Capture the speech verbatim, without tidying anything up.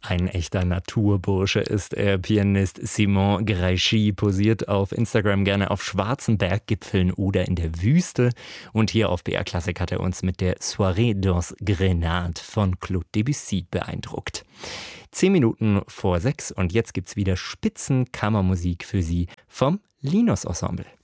Ein echter Naturbursche ist er. Pianist Simon Greiffy posiert auf Instagram gerne auf schwarzen Berggipfeln oder in der Wüste. Und hier auf B R Klassik hat er uns mit der Soirée dans Grenade von Claude Debussy beeindruckt. Zehn Minuten vor sechs und jetzt gibt's wieder Spitzenkammermusik für Sie vom Linus Ensemble.